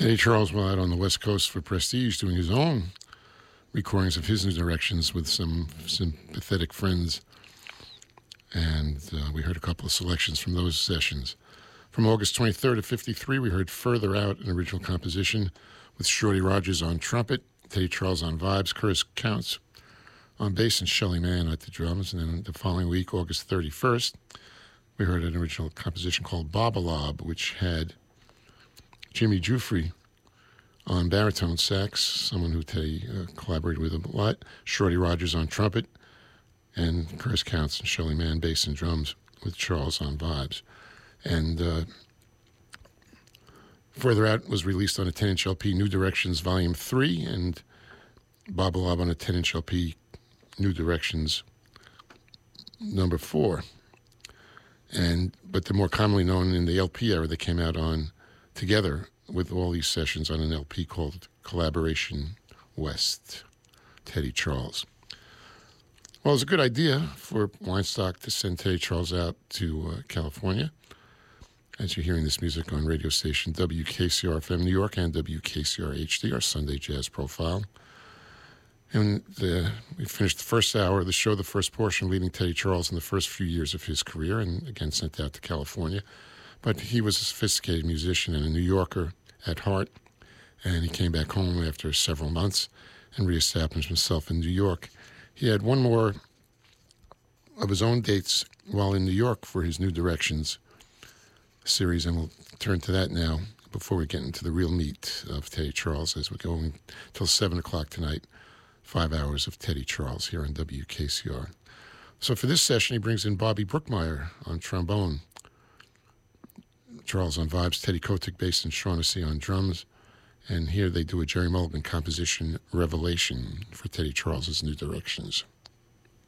Teddy Charles was out on the West Coast for Prestige doing his own recordings of his new directions with some sympathetic friends. And we heard a couple of selections from those sessions. From August 23rd of 53, we heard Further Out, an original composition with Shorty Rogers on trumpet, Teddy Charles on vibes, Curtis Counts on bass, and Shelly Manne at the drums. And then the following week, August 31st, we heard an original composition called Bobalob, which had Jimmy Giuffre on baritone sax, someone who Teddy collaborated with a lot, Shorty Rogers on trumpet, and Curtis Counts and Shelly Manne bass and drums with Charles on vibes. And Further Out was released on a 10-inch LP, New Directions Volume 3, and Bobalob on a 10-inch LP, New Directions number 4. But they're more commonly known in the LP era. They came out on together with all these sessions on an LP called Collaboration West, Teddy Charles. Well, it was a good idea for Weinstock to send Teddy Charles out to California, as you're hearing this music on radio station WKCR-FM New York and WKCR-HD, our Sunday Jazz Profile. And we finished the first hour of the show, the first portion, leading Teddy Charles in the first few years of his career, and again sent out to California. But he was a sophisticated musician and a New Yorker at heart, and he came back home after several months and reestablished himself in New York. He had one more of his own dates while in New York for his New Directions series, and we'll turn to that now before we get into the real meat of Teddy Charles as we're going till 7 o'clock tonight, 5 hours of Teddy Charles here on WKCR. So for this session, he brings in Bobby Brookmeyer on trombone, Charles on vibes, Teddy Kotick bass, and Shaughnessy on drums. And here they do a Jerry Mulligan composition, Revelation, for Teddy Charles's New Directions.